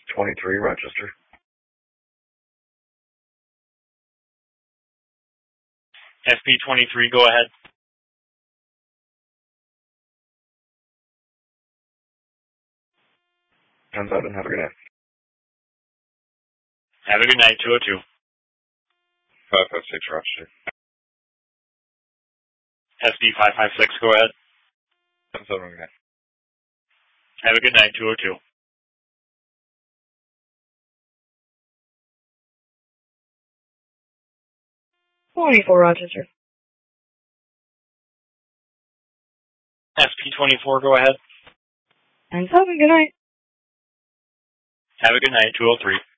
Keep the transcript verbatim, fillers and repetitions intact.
twenty-three, Rochester. S P twenty-three, go ahead. ten seven, have a good night. Have a good night, two oh two. five five six, Rochester. S P five five six, go ahead. ten seven, good night. Have a good night, two oh two. twenty-four, Rochester. S P twenty-four, go ahead. ten seven, good night. Have a good night, two oh three.